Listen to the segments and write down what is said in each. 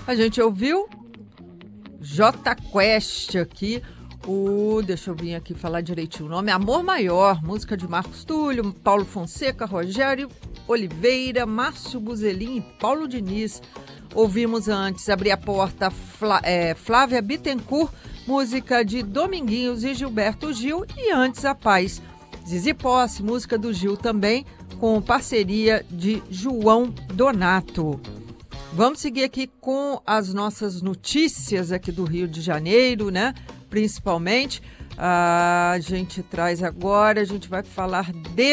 A gente ouviu J Quest aqui, deixa eu vir aqui falar direitinho o nome, Amor Maior, música de Marcos Túlio, Paulo Fonseca, Rogério Oliveira, Márcio Buzelin e Paulo Diniz. Ouvimos antes Abrir a Porta, Flávia Bittencourt, música de Dominguinhos e Gilberto Gil, e antes A Paz, Zizi Posse, música do Gil também, com parceria de João Donato. Vamos seguir aqui com as nossas notícias aqui do Rio de Janeiro, né? Principalmente, a gente traz agora, a gente vai falar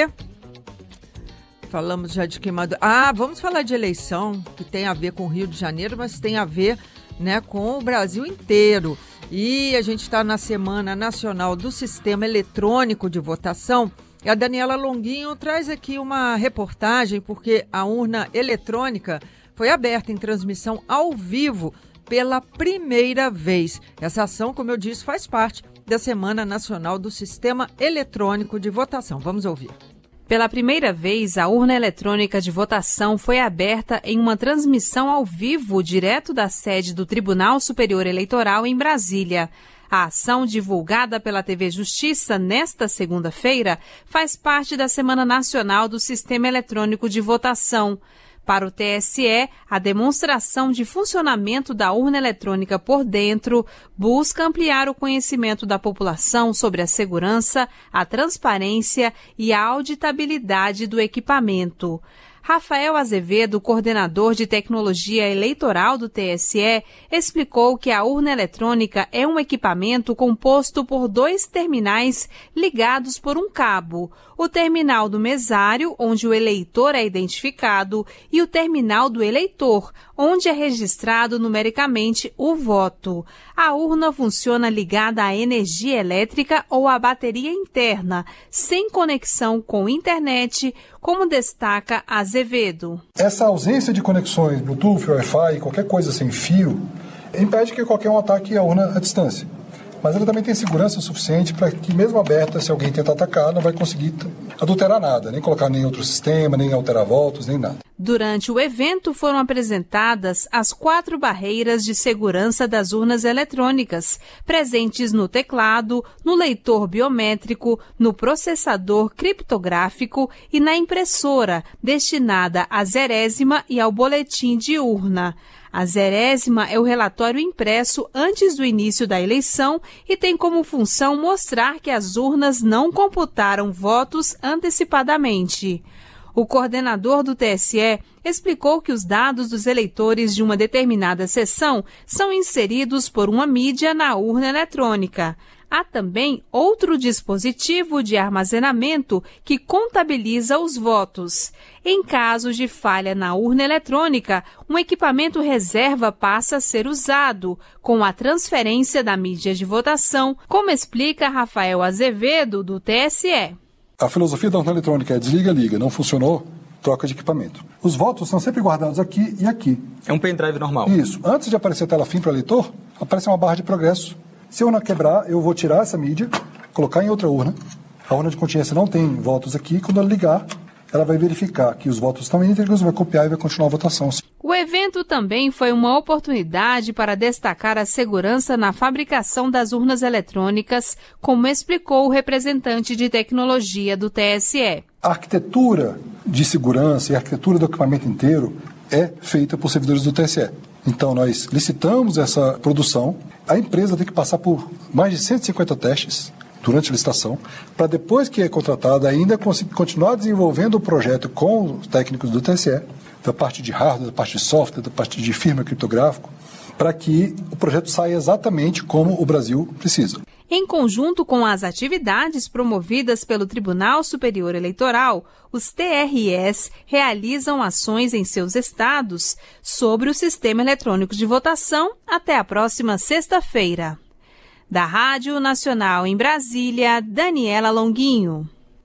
falamos já de queimadura. Vamos falar de eleição, que tem a ver com o Rio de Janeiro, mas tem a ver, né, com o Brasil inteiro. E a gente está na Semana Nacional do Sistema Eletrônico de Votação. E a Daniela Longuinho traz aqui uma reportagem, porque a urna eletrônica foi aberta em transmissão ao vivo pela primeira vez. Essa ação, como eu disse, faz parte da Semana Nacional do Sistema Eletrônico de Votação. Vamos ouvir. Pela primeira vez, a urna eletrônica de votação foi aberta em uma transmissão ao vivo direto da sede do Tribunal Superior Eleitoral em Brasília. A ação, divulgada pela TV Justiça nesta segunda-feira, faz parte da Semana Nacional do Sistema Eletrônico de Votação. Para o TSE, a demonstração de funcionamento da urna eletrônica por dentro busca ampliar o conhecimento da população sobre a segurança, a transparência e a auditabilidade do equipamento. Rafael Azevedo, coordenador de tecnologia eleitoral do TSE, explicou que a urna eletrônica é um equipamento composto por 2 terminais ligados por um cabo. O terminal do mesário, onde o eleitor é identificado, e o terminal do eleitor, onde é registrado numericamente o voto. A urna funciona ligada à energia elétrica ou à bateria interna, sem conexão com internet, como destaca Azevedo. Essa ausência de conexões Bluetooth, Wi-Fi, qualquer coisa sem fio, impede que qualquer um ataque a urna à distância. Mas ela também tem segurança suficiente para que, mesmo aberta, se alguém tentar atacar, não vai conseguir adulterar nada, nem colocar nem outro sistema, nem alterar votos, nem nada. Durante o evento foram apresentadas as 4 barreiras de segurança das urnas eletrônicas, presentes no teclado, no leitor biométrico, no processador criptográfico e na impressora, destinada à zerésima e ao boletim de urna. A zerésima é o relatório impresso antes do início da eleição e tem como função mostrar que as urnas não computaram votos antecipadamente. O coordenador do TSE explicou que os dados dos eleitores de uma determinada sessão são inseridos por uma mídia na urna eletrônica. Há também outro dispositivo de armazenamento que contabiliza os votos. Em casos de falha na urna eletrônica, um equipamento reserva passa a ser usado, com a transferência da mídia de votação, como explica Rafael Azevedo, do TSE. A filosofia da urna eletrônica é desliga, liga, não funcionou, troca de equipamento. Os votos são sempre guardados aqui e aqui. É um pendrive normal. Isso. Antes de aparecer a tela fim para o eleitor, aparece uma barra de progresso. Se a urna quebrar, eu vou tirar essa mídia, colocar em outra urna. A urna de contingência não tem votos aqui. Quando ela ligar, ela vai verificar que os votos estão íntegros, vai copiar e vai continuar a votação. O evento também foi uma oportunidade para destacar a segurança na fabricação das urnas eletrônicas, como explicou o representante de tecnologia do TSE. A arquitetura de segurança e a arquitetura do equipamento inteiro é feita por servidores do TSE. Então, nós licitamos essa produção. A empresa tem que passar por mais de 150 testes durante a licitação, para depois que é contratada ainda continuar desenvolvendo o projeto com os técnicos do TSE, da parte de hardware, da parte de software, da parte de firma criptográfico, para que o projeto saia exatamente como o Brasil precisa. Em conjunto com as atividades promovidas pelo Tribunal Superior Eleitoral, os TREs realizam ações em seus estados sobre o Sistema Eletrônico de Votação até a próxima sexta-feira. Da Rádio Nacional em Brasília, Daniela Longuinho.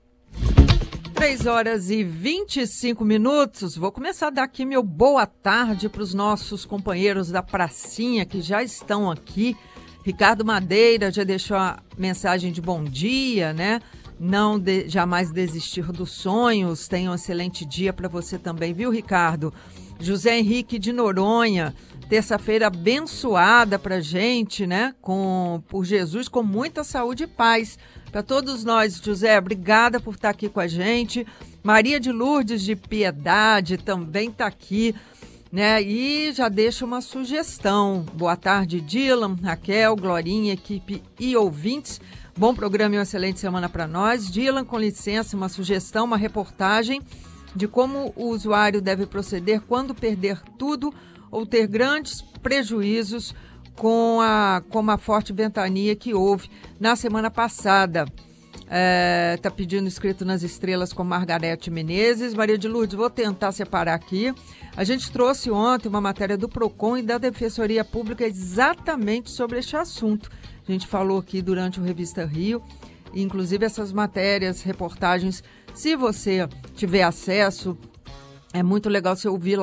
3h25. Vou começar a dar aqui meu boa tarde para os nossos companheiros da pracinha que já estão aqui. Ricardo Madeira já deixou a mensagem de bom dia, né? Não jamais desistir dos sonhos. Tenha um excelente dia para você também, viu, Ricardo? José Henrique de Noronha terça-feira abençoada pra gente, né? Por Jesus, com muita saúde e paz. Para todos nós, José, obrigada por estar aqui com a gente. Maria de Lourdes de Piedade também está aqui, né? E já deixa uma sugestão. Boa tarde, Dylan, Raquel, Glorinha, equipe e ouvintes. Bom programa e uma excelente semana para nós. Dylan, com licença, uma sugestão, uma reportagem de como o usuário deve proceder quando perder tudo ou ter grandes prejuízos com a forte ventania que houve na semana passada. Está pedindo escrito nas estrelas com Margarete Menezes. Maria de Lourdes, vou tentar separar aqui. A gente trouxe ontem uma matéria do PROCON e da Defensoria Pública exatamente sobre este assunto. A gente falou aqui durante o Revista Rio, inclusive essas matérias, reportagens, se você tiver acesso, é muito legal você ouvir lá